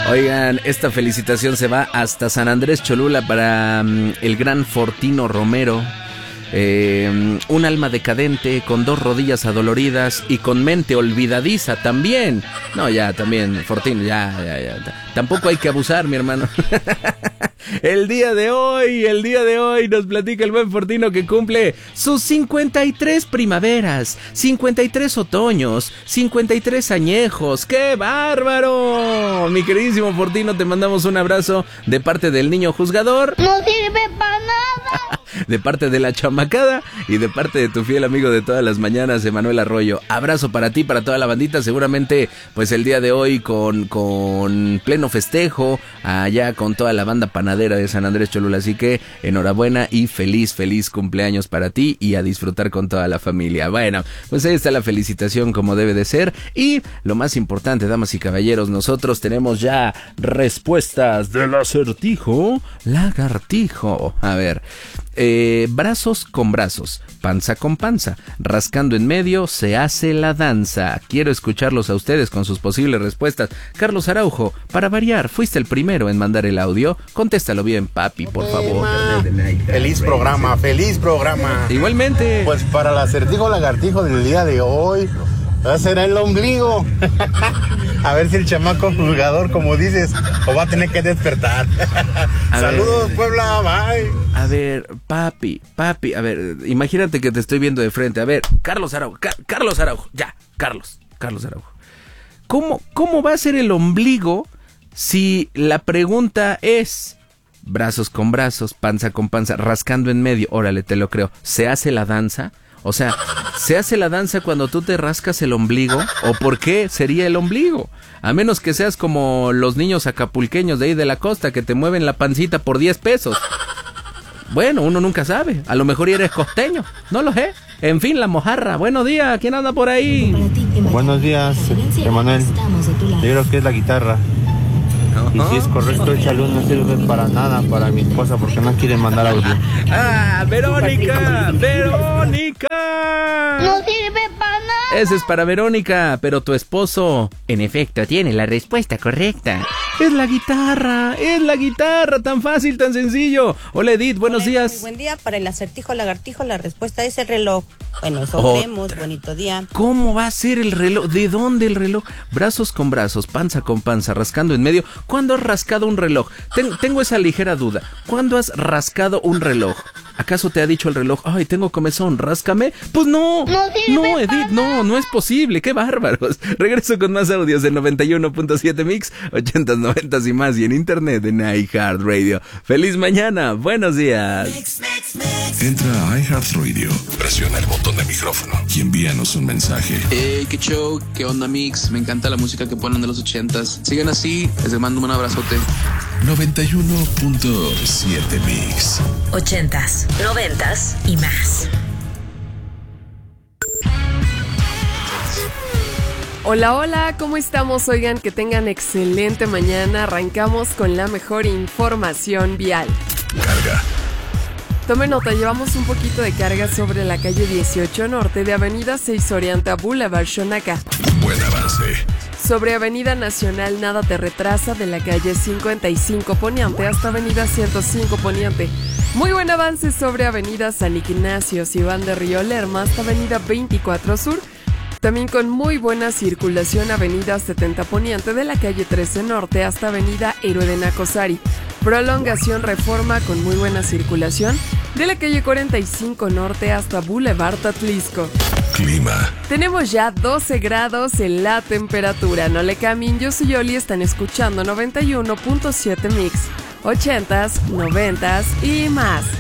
Oigan, esta felicitación se va hasta San Andrés Cholula para el gran Fortino Romero. Un alma decadente, con 2 rodillas adoloridas y con mente olvidadiza también. No, ya, también, Fortino, ya. Tampoco hay que abusar, mi hermano. El día de hoy nos platica el buen Fortino que cumple sus 53 primaveras, 53 otoños, 53 añejos. ¡Qué bárbaro! Mi queridísimo Fortino, te mandamos un abrazo de parte del niño juzgador. ¡No sirve para nada! De parte de la chamacada y de parte de tu fiel amigo de todas las mañanas, Emanuel Arroyo. Abrazo para ti, para toda la bandita. Seguramente, pues el día de hoy con pleno festejo, allá con toda la banda panadera de San Andrés Cholula. Así que enhorabuena y feliz cumpleaños para ti y a disfrutar con toda la familia. Bueno, pues ahí está la felicitación como debe de ser. Y lo más importante, damas y caballeros, nosotros tenemos ya respuestas del acertijo lagartijo. A ver, brazos con brazos, panza con panza, rascando en medio se hace la danza. Quiero escucharlos a ustedes con sus posibles respuestas. Carlos Araujo, para variar, fuiste el primero en mandar el audio. Contéstalo bien, papi, por favor. Feliz programa. Igualmente. Pues para el acertijo lagartijo del día de hoy, será el ombligo. A ver si el chamaco juzgador, como dices, o va a tener que despertar. Saludos, Puebla, bye. A ver, papi, a ver, imagínate que te estoy viendo de frente. A ver, Carlos Araujo, ya, Carlos Araujo. ¿Cómo va a ser el ombligo si la pregunta es brazos con brazos, panza con panza, rascando en medio? Órale, te lo creo. ¿Se hace la danza? O sea, ¿se hace la danza cuando tú te rascas el ombligo? ¿O por qué sería el ombligo? A menos que seas como los niños acapulqueños de ahí de la costa que te mueven la pancita por 10 pesos. Bueno, uno nunca sabe. A lo mejor eres costeño. No lo sé. En fin, la mojarra. Buenos días. ¿Quién anda por ahí? Buenos días, Emanuel. Yo creo que es la guitarra. Y si es correcto, esa luz no sirve para nada para mi esposa porque no quiere mandar audio. ¡Ah, Verónica! ¡No sirve para nada! Ese es para Verónica, pero tu esposo, en efecto, tiene la respuesta correcta. Es la guitarra, tan fácil, tan sencillo. Hola Edith, buenos días. Muy buen día. Para el acertijo lagartijo, la respuesta es el reloj. Bueno, eso vemos, bonito día. ¿Cómo va a ser el reloj? ¿De dónde el reloj? Brazos con brazos, panza con panza, rascando en medio. ¿Cuándo has rascado un reloj? Tengo esa ligera duda. ¿Cuándo has rascado un reloj? ¿Acaso te ha dicho el reloj, ay, tengo comezón, ráscame? Pues no, Edith, no es posible, qué bárbaros. Regreso con más audios de 91.7 Mix, 80s, 90s y más, y en internet en iHeartRadio. ¡Feliz mañana! ¡Buenos días! Entra a iHeartRadio, presiona el botón de micrófono y envíanos un mensaje. Hey, qué show, qué onda Mix, me encanta la música que ponen de los 80s. Sigan así, les mando un abrazote. 91.7 Mix. 80s, 90s y más. Hola, ¿cómo estamos? Oigan, que tengan excelente mañana. Arrancamos con la mejor información vial. Carga. Tomen nota, llevamos un poquito de carga sobre la calle 18 Norte de Avenida 6 Oriente a Boulevard Xonaca. Buen avance. Sobre Avenida Nacional nada te retrasa de la calle 55 Poniente hasta Avenida 105 Poniente. Muy buen avance sobre Avenida San Ignacio, Iván de Río Lerma hasta Avenida 24 Sur. También con muy buena circulación Avenida 70 Poniente de la calle 13 Norte hasta Avenida Héroe de Nacosari. Prolongación Reforma con muy buena circulación de la calle 45 Norte hasta Boulevard Atlisco. Clima. Tenemos ya 12 grados en la temperatura. No le cambien, yo soy Yoli, están escuchando 91.7 Mix. 80s, 90s y más.